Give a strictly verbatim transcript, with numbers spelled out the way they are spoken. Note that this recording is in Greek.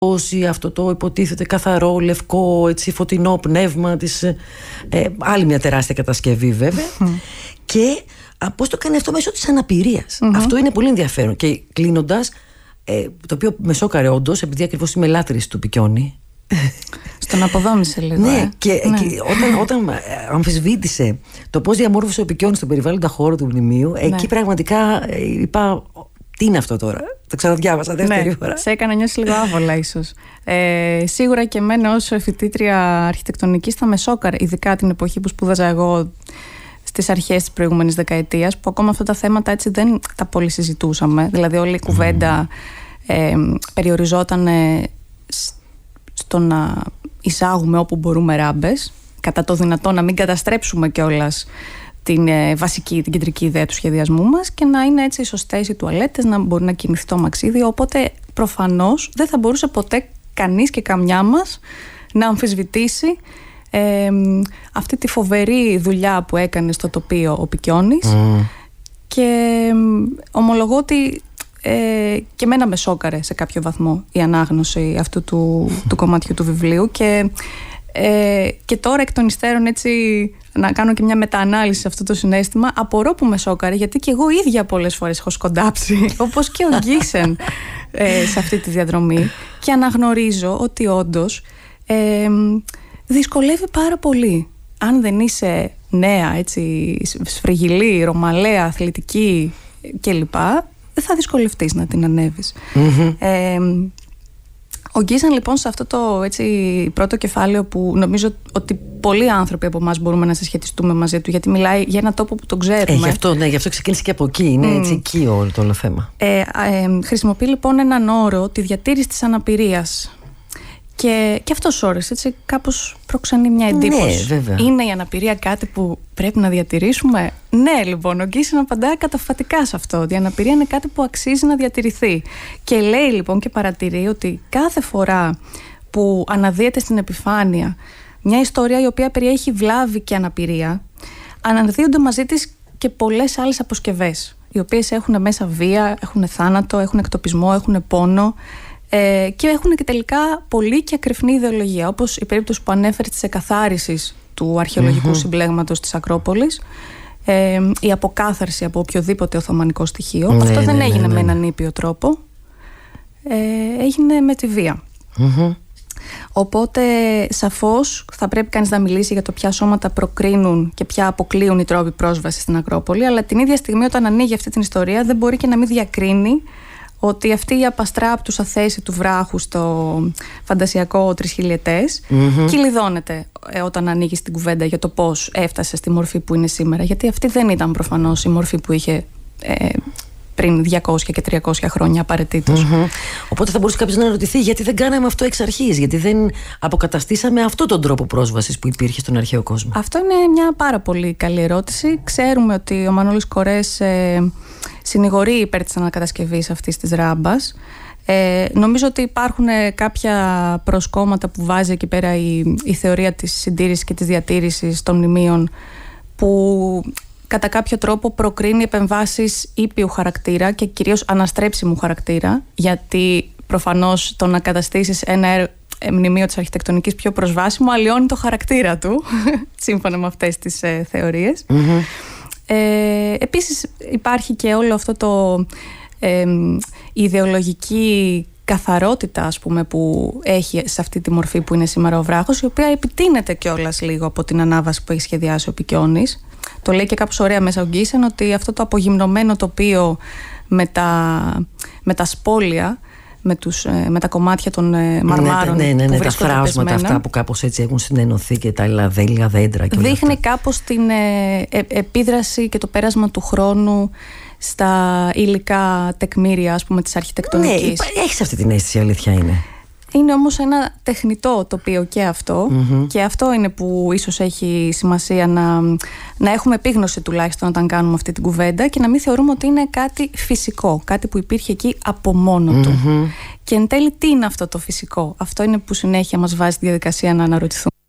αυτό το υποτίθεται καθαρό, λευκό, έτσι, φωτεινό πνεύμα της, ε, άλλη μια τεράστια κατασκευή βέβαια. Mm. Και πώς το κάνει αυτό μέσω της αναπηρίας. Mm-hmm. Αυτό είναι πολύ ενδιαφέρον. Και κλείνοντας, ε, το οποίο με σώκαρε όντως, επειδή ακριβώς είμαι λάτρης του Πικιόνι. Τον αποδόμησε λίγο. Ναι, ε. και, ναι. και όταν, όταν αμφισβήτησε το πώς διαμόρφωσε ο Πικιόνι στον περιβάλλοντα χώρο του μνημείου, ναι. εκεί πραγματικά είπα, τι είναι αυτό τώρα. Το ξαναδιάβασα δεύτερη ναι, φορά. Σε έκανα νιώσει λίγο άβολα ίσως. Ε, σίγουρα και εμένα ως φοιτήτρια αρχιτεκτονικής θα με σώκαρε, ειδικά την εποχή που σπούδαζα εγώ στις αρχές της προηγούμενης δεκαετίας, που ακόμα αυτά τα θέματα έτσι δεν τα πολύ συζητούσαμε. Δηλαδή όλη η κουβέντα ε, περιοριζόταν ε, στο να εισάγουμε όπου μπορούμε ράμπες, κατά το δυνατό να μην καταστρέψουμε κιόλας την ε, βασική, την κεντρική ιδέα του σχεδιασμού μας και να είναι έτσι σωστές οι τουαλέτες, να μπορεί να κινηθεί το αμαξίδι. Οπότε προφανώς δεν θα μπορούσε ποτέ κανείς και καμιά μας να αμφισβητήσει ε, αυτή τη φοβερή δουλειά που έκανε στο τοπίο ο Πικιόνης. Mm. Και ε, ομολογώ ότι ε, και εμένα με σώκαρε σε κάποιο βαθμό η ανάγνωση αυτού του, του κομματιού του βιβλίου και, ε, και τώρα εκ των υστέρων έτσι να κάνω και μια μεταανάλυση σε αυτό το συναίσθημα, απορώ που με σώκαρε, γιατί και εγώ ίδια πολλές φορές έχω σκοντάψει όπως και ο Γκίσεν ε, σε αυτή τη διαδρομή, και αναγνωρίζω ότι όντως ε, δυσκολεύει πάρα πολύ. Αν δεν είσαι νέα, έτσι, σφριγγυλή, ρωμαλαία, αθλητική κλπ, δεν θα δυσκολευτείς να την ανέβεις. Mm-hmm. Ε, ο Γκίσεν λοιπόν σε αυτό το έτσι, πρώτο κεφάλαιο, που νομίζω ότι πολλοί άνθρωποι από εμάς μπορούμε να συσχετιστούμε μαζί του, γιατί μιλάει για ένα τόπο που τον ξέρουμε. Ε, γι' αυτό, ναι, γι' αυτό ξεκίνησε και από εκεί. Είναι mm. έτσι εκεί όλο το όλο θέμα. Ε, ε, χρησιμοποιεί λοιπόν έναν όρο, τη διατήρηση της αναπηρίας. Και, και αυτός ο όρος έτσι κάπως προξενεί μια εντύπωση. Ναι, βέβαια. Είναι η αναπηρία κάτι που πρέπει να διατηρήσουμε? Ναι, λοιπόν, ο Γκίσεν απαντά καταφατικά σε αυτό, ότι η αναπηρία είναι κάτι που αξίζει να διατηρηθεί. Και λέει λοιπόν και παρατηρεί ότι κάθε φορά που αναδύεται στην επιφάνεια μια ιστορία η οποία περιέχει βλάβη και αναπηρία, αναδύονται μαζί της και πολλές άλλες αποσκευές, οι οποίες έχουν μέσα βία, έχουν θάνατο, έχουν εκτοπισμό, έχουν πόνο. Ε, και έχουν και τελικά πολύ και ακρεφνή ιδεολογία, όπως η περίπτωση που ανέφερε της εκαθάρισης του αρχαιολογικού mm-hmm. συμπλέγματος της Ακρόπολης, ε, η αποκάθαρση από οποιοδήποτε οθωμανικό στοιχείο. Ναι, Αυτό ναι, δεν ναι, έγινε ναι, ναι. με έναν ήπιο τρόπο, ε, έγινε με τη βία. Mm-hmm. Οπότε σαφώς θα πρέπει κανείς να μιλήσει για το ποια σώματα προκρίνουν και ποια αποκλείουν οι τρόποι πρόσβασης στην Ακρόπολη, αλλά την ίδια στιγμή όταν ανοίγει αυτή την ιστορία δεν μπορεί και να μην διακρίνει ότι αυτή η απαστράπτουσα θέση του βράχου στο φαντασιακό τρισχιλιετές mm-hmm. κυλιδώνεται ε, όταν ανοίγει την κουβέντα για το πώς έφτασε στη μορφή που είναι σήμερα, γιατί αυτή δεν ήταν προφανώς η μορφή που είχε ε, πριν διακόσια και τριακόσια χρόνια απαραίτητος. Mm-hmm. Οπότε θα μπορούσε κάποιος να ρωτηθεί γιατί δεν κάναμε αυτό εξ αρχής, γιατί δεν αποκαταστήσαμε αυτόν τον τρόπο πρόσβασης που υπήρχε στον αρχαίο κόσμο. Αυτό είναι μια πάρα πολύ καλή ερώτηση. Ξέρουμε ότι ο Μανώλης Κορές ε, συνηγορεί υπέρ της ανακατασκευής αυτής της ράμπας. Ε, νομίζω ότι υπάρχουν κάποια προσκόμματα που βάζει εκεί πέρα η, η θεωρία της συντήρησης και της διατήρησης των μνημείων, που κατά κάποιο τρόπο προκρίνει επεμβάσεις ήπιου χαρακτήρα και κυρίως αναστρέψιμου χαρακτήρα, γιατί προφανώς το να καταστήσεις ένα μνημείο της αρχιτεκτονικής πιο προσβάσιμο αλλοιώνει το χαρακτήρα του, σύμφωνα με αυτές τις ε, θεωρίες. Mm-hmm. Ε, επίσης υπάρχει και όλο αυτό το ε, η ιδεολογική καθαρότητα, ας πούμε, που έχει σε αυτή τη μορφή που είναι σήμερα ο βράχος, η οποία επιτείνεται κιόλας λίγο από την ανάβαση που έχει σχεδιάσει ο Πικιόνης. Το λέει και κάπως ωραία μέσα ο Γκίσεν, ότι αυτό το απογυμνωμένο τοπίο με τα, με τα σπόλια, με, τους, με τα κομμάτια των μαρμάρων, ναι, ναι, ναι, που ναι, βρίσκονται τα φράσματα πεσμένα, αυτά που κάπως έτσι έχουν συνενωθεί και τα λαδέλια δέντρα και όλα δείχνει αυτά. κάπως την ε, ε, επίδραση και το πέρασμα του χρόνου στα υλικά τεκμήρια, ας πούμε, της αρχιτεκτονικής. Ναι, έχεις αυτή την αίσθηση, αλήθεια είναι. Είναι όμως ένα τεχνητό τοπίο και αυτό, mm-hmm. και αυτό είναι που ίσως έχει σημασία να, να έχουμε επίγνωση τουλάχιστον όταν κάνουμε αυτή την κουβέντα και να μην θεωρούμε ότι είναι κάτι φυσικό, κάτι που υπήρχε εκεί από μόνο του. Mm-hmm. Και εν τέλει τι είναι αυτό το φυσικό? Αυτό είναι που συνέχεια μας βάζει τη διαδικασία να αναρωτηθούμε.